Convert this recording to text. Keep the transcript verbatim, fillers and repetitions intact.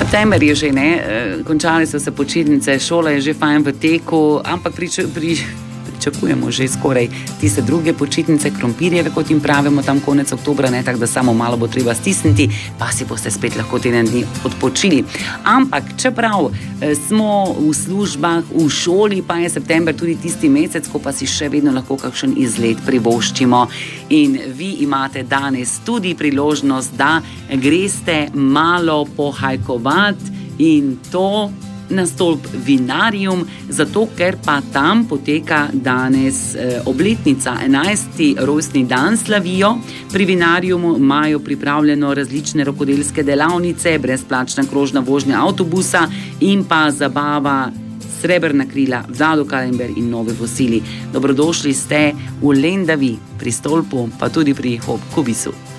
September je že, ne, končali so se počitnice, šola je že fajn v teku, ampak prič, pri, pričakujemo že skoraj tiste druge počitnice, krompirjeve, kot jim pravimo, tam konec oktobra, ne, tako da samo malo bo treba stisniti, pa si boste spet lahko teden dni odpočili. Ampak, čeprav smo v službah, v šoli, pa je september tudi tisti mesec, ko pa si še vedno lahko kakšen izlet privoščimo. In vi imate danes tudi priložnost, da greste malo pohajkovati in to na stolp Vinarium, zato ker pa tam poteka danes eh, obletnica, enajsti rojstni dan slavijo. Pri Vinariumu imajo pripravljeno različne rokodelske delavnice, brezplačna krožna vožnja avtobusa in pa zabava Srebrna krila, Vlado Kalember in Novi Fosili. Dobrodošli ste v Lendavi pri stolpu, pa tudi pri Hop Kubisu.